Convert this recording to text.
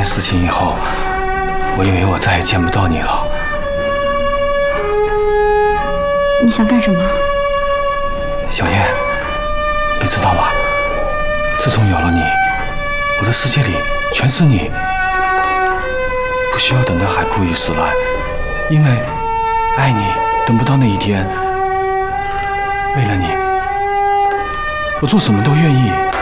事情以后，我以为我再也见不到你了。 你想干什么？ 小燕，你知道吗？自从有了你，我的世界里全是你，不需要等到海枯石烂，因为爱你等不到那一天。为了你，我做什么都愿意。